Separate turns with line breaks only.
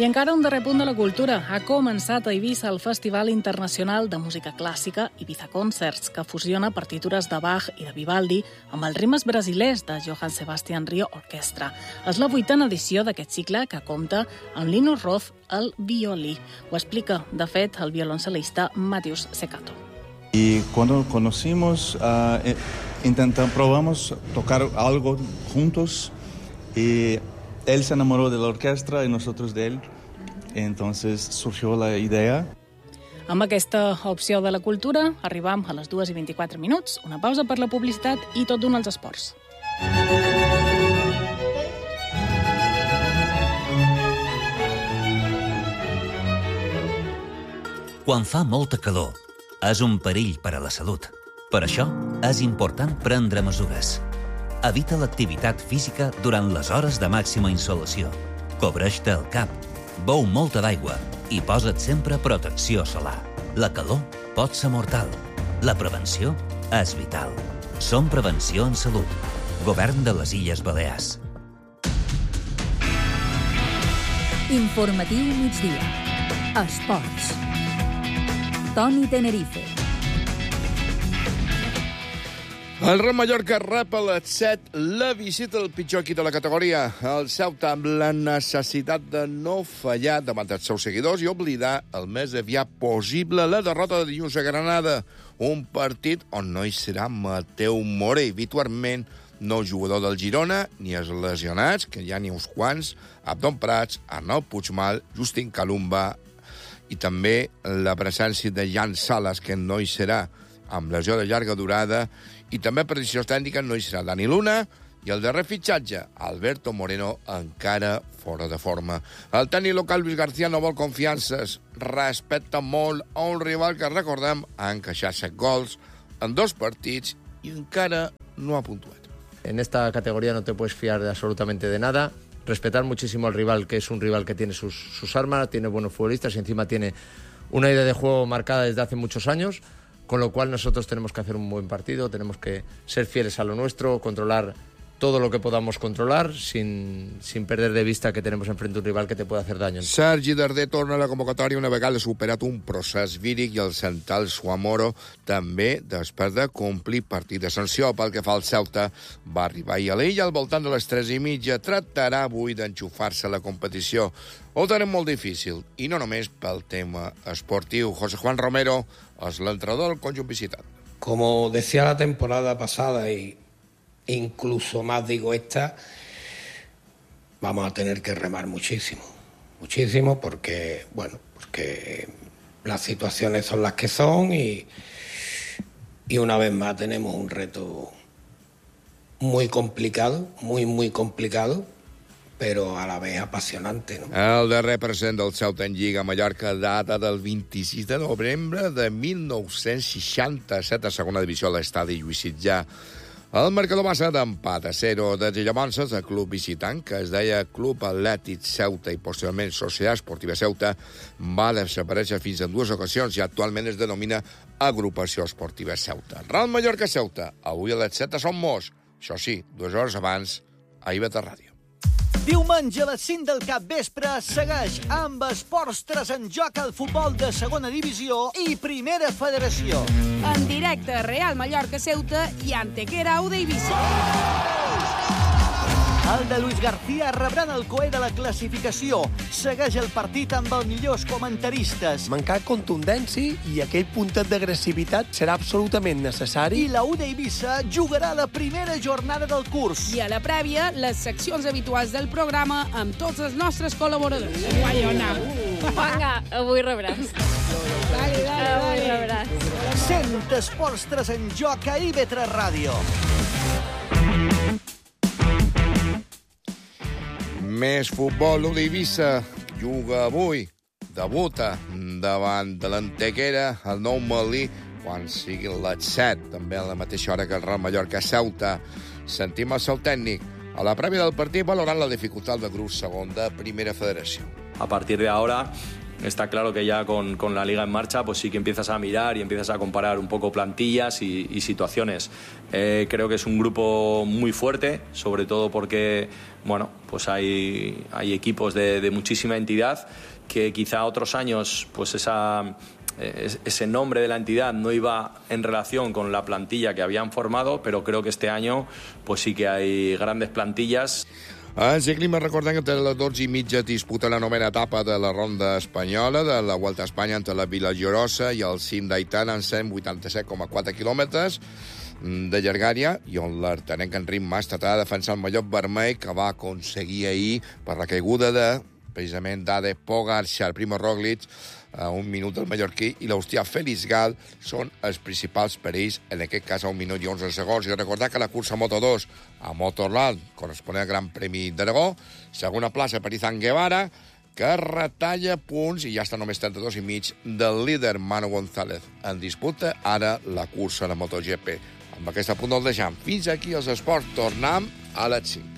I encara un darrer punt de la cultura. Ha començat a Eivissa el Festival Internacional de Música Clàssica Ibiza Concerts, que fusiona partitures de Bach i de Vivaldi amb els ritmes brasilers de Johann Sebastian Rio Orquestra. És la 8ª edició d'aquest cicle que compta amb Linus Roth al violí. Ho explica, de fet, el violoncel·lista Matius Secato.
Y cuando conocimos, probamos tocar algo juntos y él se enamoró de la orquesta y nosotros de él. Entonces surgió la idea.
Amb aquesta opció de la cultura arribam a les 2:24, una pausa per la publicitat i tot d'un als esports.
Quan fa molta calor, és un perill per a la salut. Per això, és important prendre mesures. Evita l'activitat física durant les hores de màxima insolació. Cobreix-te el cap, beu molta d'aigua i posa't sempre protecció solar. La calor pot ser mortal. La prevenció és vital. Som Prevenció en Salut. Govern de les Illes Balears.
Informatiu migdia. Esports. Toni Tenerife.
El Real Mallorca rep a les 7 la visita del pitjor equip de la categoria, el Ceuta, amb la necessitat de no fallar davant dels seus seguidors i oblidar el més aviat possible la derrota de dilluns a Granada, un partit on no hi serà Mateu Morey, habitualment nou jugador del Girona, ni els lesionats, que hi ha ni uns quants, Abdon Prats, Arnau Puigmal, Justin Calumba, i també la presència de Jan Sales, que no hi serà, amb lesió de llarga durada, i també per decisió tècnica no hi serà Dani Luna, i el darrer fitxatge, Alberto Moreno, encara fora de forma. El tècnic local Luis García no vol confiances, respecta molt a un rival que, recordem, ha encaixat 7 gols en 2 partits i encara no ha puntuat.
En esta categoría no te puedes fiar de absolutamente de nada. Respetar muchísimo al rival, que es un rival que tiene sus armas, tiene buenos futbolistas y encima tiene una idea de juego marcada desde hace muchos años, con lo cual nosotros tenemos que hacer un buen partido, tenemos que ser fieles a lo nuestro, controlar todo lo que podamos controlar sin perder de vista que tenemos enfrente un rival que te puede hacer daño.
Sergi Darder torna a la convocatòria una vegada superat un procés víric i el central Suamoro també després de complir partit de sanció. Pel que fa al Ceuta, va arribar ahir a l'illa al voltant de les 3:30. Tractarà avui d'enxufar-se a la competició. Ho tenim molt difícil, i no només pel tema esportiu. José Juan Romero és l'entrenador del conjunt visitant.
Como decía la temporada pasada y incluso más digo esta, vamos a tener que remar muchísimo porque, bueno, porque las situaciones son las que son y una vez más tenemos un reto muy complicado, muy complicado, però a la vez apasionante, no?
El darrer present del Ceuta en Lliga Mallorca data del 26 de novembre de 1967 a segona divisió a l'estadi Lluís Sitjar. El marcador va ser d'empat a 0 de llavors el club visitant, que es deia Club Atlètic Ceuta i posteriorment Societat Esportiva Ceuta, va desaparèixer fins en 2 ocasions i actualment es denomina Agrupació Esportiva Ceuta. Real Mallorca Ceuta, avui a les 7 a Son Mos, això sí, 2 hores abans, a IB3 Ràdio.
Diumenge a les 5 del capvespre segueix amb Esports 3 en joc al futbol de segona divisió i primera federació.
En directe, Real Mallorca Ceuta i Antequera Auda Eivissa.
El de Luis García rebran el coet de la classificació. Segueix el partit amb els millors comentaristes.
Mancar contundència i aquell puntet d'agressivitat serà absolutament necessari.
I la Auda Eivissa jugarà la primera jornada del curs.
I a la prèvia, les seccions habituals del programa amb tots els nostres col·laboradors.
Vinga, avui rebràs. Avui rebràs.
Sent Esports 3 en joc a IB3 Ràdio.
Més futbol, l'Uda Eivissa juga avui, debuta davant de l'Antequera, el nou Malí, quan sigui les 7, també a la mateixa hora que el Real Mallorca Ceuta. Sentim el seu tècnic a la prèvia del partit valorant la dificultat del grup segon de Primera Federació.
A partir de ahora está claro que ya con la liga en marcha, pues sí que empiezas a mirar y empiezas a comparar un poco plantillas y situaciones. Creo que es un grupo muy fuerte, sobre todo porque, bueno, pues hay equipos de muchísima entidad que quizá otros años, pues ese nombre de la entidad no iba en relación con la plantilla que habían formado, però creo que este año pues sí que hay grandes plantillas.
En ciclisme, recordem que entre les 12:30 disputa la novena etapa de la ronda espanyola de la Vuelta a Espanya entre la Vila Llorosa i el cim d'Aitana en 187,4 quilòmetres de llargària, i on l'artenenc Enric Mas tratarà de defensar el mallot vermell que va aconseguir ahir per la caiguda de, precisament, Tadej Pogačar, Primo Roglič, a 1 minut del mallorquí, i l'austrià Felix Gall són els principals perills, en aquest cas a 1 minut i 11 segons. I recordar que la cursa Moto2 a Motorland, corresponent al Gran Premi d'Aragó, segona plaça per Izan Guevara, que retalla punts i ja està només 32,5 del líder Manu González. En disputa ara la cursa de MotoGP. Amb aquest punt el deixem. Fins aquí els esports. Tornem a les 5.